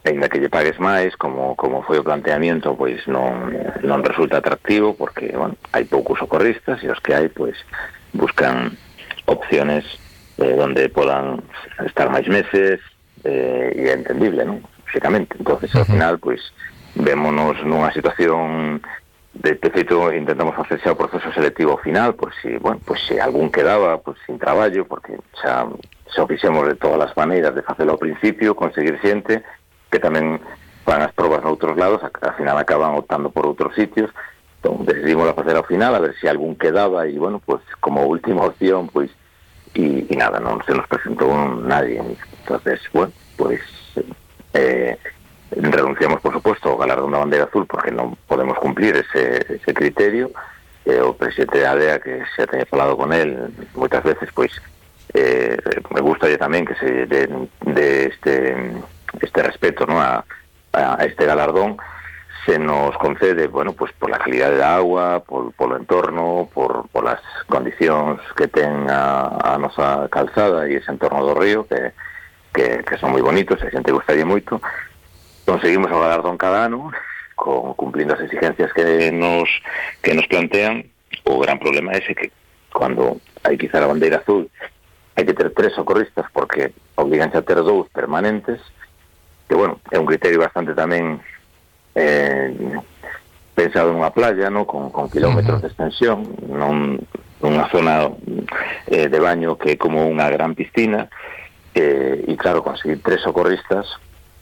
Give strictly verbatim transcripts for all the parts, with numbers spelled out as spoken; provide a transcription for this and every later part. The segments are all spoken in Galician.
ainda que lle pagues máis, como como foi o planteamiento, pois non non resulta atractivo porque, bueno, hai poucos socorristas e os que hai, pois buscan opciones eh, donde podan estar máis meses, eh, e é entendible, non? Lógicamente. Entonces, ao final, pois vémonos nunha situación de, de feito, intentamos facer xa o proceso selectivo final, por si, bueno, pois se algún quedaba pois sin traballo, porque xa xa o fixemos de todas as maneiras de facelo ao principio, conseguir xente que tamén fan as probas noutros lados, ao final acaban optando por outros sitios. Entón, decidimos a facer ao final, a ver se algún quedaba, e, bueno, pues como última opción, pois, e, e nada, non se nos presentou nadie. Entonces, bueno, pues eh, renunciamos, por supuesto, ao galardón da bandeira azul, porque non podemos cumplir ese, ese criterio. Eh, o presidente da A D E A, que xa teña falado con él moitas veces, pois, eh, me gusta tamén que se de, de este... este respeto, ¿no?, a, a este galardón se nos concede, bueno, pues por la calidad de agua, por, por el entorno, por, por las condicións que ten a, a nosa calzada e ese entorno do río, que, que, que son moi bonitos, a xente gustaría moito. Conseguimos o galardón cada ano, con, cumplindo as exigencias que nos, que nos plantean. O gran problema é ese, que cando hai que izar a bandeira azul hai que ter tres socorristas, porque obligan a ter dous permanentes, que, bueno, é un criterio bastante tamén eh, pensado nunha playa, no, con, con kilómetros uh-huh. de extensión, non nunha zona eh, de baño que é como unha gran piscina, eh, e claro, conseguir tres socorristas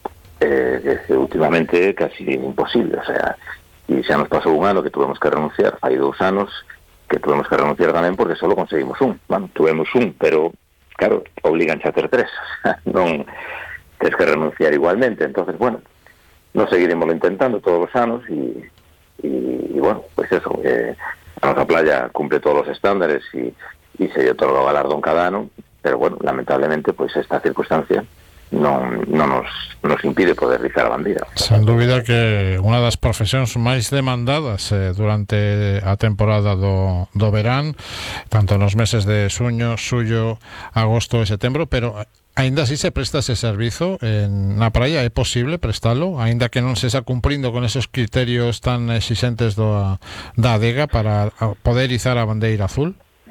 eh, é últimamente casi imposible. O sea, e xa nos pasou un ano que tuvemos que renunciar, hai dous anos que tuvemos que renunciar tamén porque só conseguimos un. Bueno, tuvemos un, pero claro, obligan a ter tres. Non tens que renunciar igualmente. Entonces, bueno, nos seguiremos intentando todos os anos e, e, e bueno, pues eso, eh, a nosa playa cumple todos os estándares e, e se lle otorga o galardón cada ano, pero bueno, lamentablemente, pues esta circunstancia non, non nos, nos impide poder rizar a bandeira. Sen dúbida que unha das profesións máis demandadas eh, durante a temporada do, do verán, tanto nos meses de xuño, xullo, agosto e setembro, pero aínda así se presta ese servizo en, na praia. É posible prestalo, aínda que non se está cumprindo con esos criterios tan exixentes do, da adega para poder izar a bandeira azul?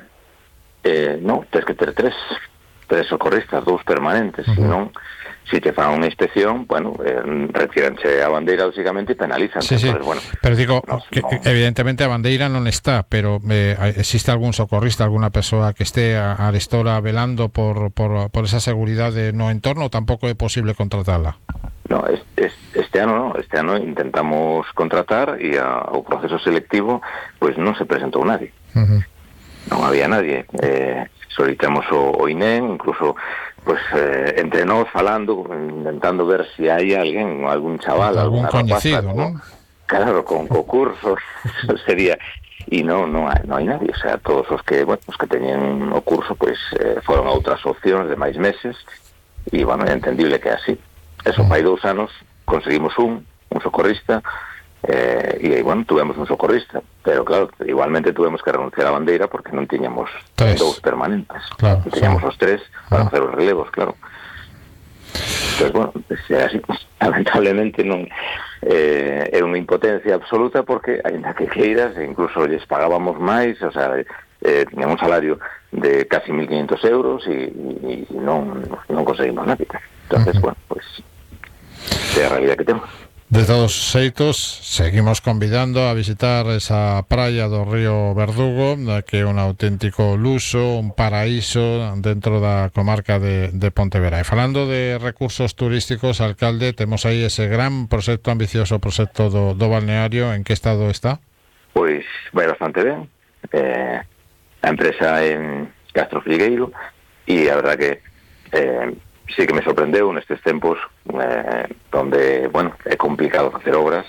Eh, non, tens que ter tres tres socorristas, dous permanentes. Uh-huh. Senón, si te fan unha inspección, bueno, eh, retiranse a bandeira lógicamente e penalizan. Sí, sí. Entonces, bueno, pero digo no, que no. evidentemente a bandeira non está, pero eh, existe algún socorrista, alguna persoa que este a, a estora velando por, por, por esa seguridade no entorno, tampouco é posible contratala? No, este, este ano no, este ano intentamos contratar e a, o proceso selectivo pois non se presentou nadie. Uh-huh. Non había nadie. Eh, solicitamos o, o I N E M, incluso pues eh, entre nós falando, intentando ver si hai alguén, algún chaval, algún coñecido, ¿no? Claro, con concursos sería, e non non hai, non hai nadie. O sea, todos os que, bueno, os que teñen o curso, pues eh, foron a outras opcións de máis meses e, bueno, é entendible que é así. Eso, hai dous anos conseguimos un, un socorrista, eh, e, bueno, tuvemos un socorrista, pero claro, igualmente tuvemos que renunciar a bandeira porque non tiñamos tres. Dous permanentes, claro, tiñamos sí. Os tres para ah. facer os relevos, claro. Entonces, bueno, é así, lamentablemente non eh, é unha impotencia absoluta, porque ainda que queiras, incluso lles pagábamos máis, o sea, eh, tiñamos un salario de casi mil quinhentos euros e, e non, non conseguimos nada. Entonces, uh-huh. bueno, pues é a realidad que temos. De todos xeitos, seguimos convidando a visitar esa praia do río Verdugo, que é un auténtico luxo, un paraíso dentro da comarca de, de Pontevedra. E falando de recursos turísticos, alcalde, temos aí ese gran proxecto, ambicioso proxecto do, do balneario. En que estado está? Pois vai bastante ben. Eh, a empresa en Castro Figueiro, e a verdad que eh, sí que me sorprendeu nestes tempos eh, donde, bueno, é complicado facer obras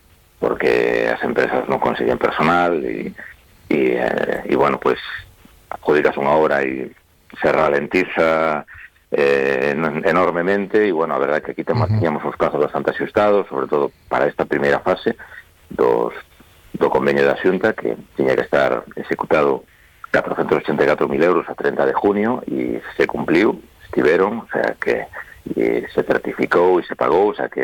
porque as empresas non consiguen personal e, e, eh, e bueno, pues adjudicas unha obra e se ralentiza eh, enormemente, e bueno, a verdad que aquí teníamos os plazos bastante axustados, sobre todo para esta primeira fase dos, do convenio da Xunta, que tiña que estar executado catrocentos ochenta e catro mil euros a trinta de junio, e se cumpliu, estiveron, o sea que e se certificou e se pagou, o sea que